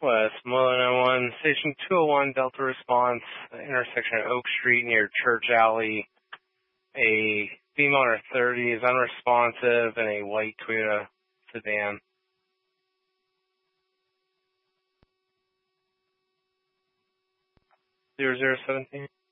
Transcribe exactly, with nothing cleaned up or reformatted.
West, Mullen one, Station two oh one, Delta Response, intersection of Oak Street near Church Alley. A female in her thirties, unresponsive, in a white Toyota sedan. zero zero seventeen.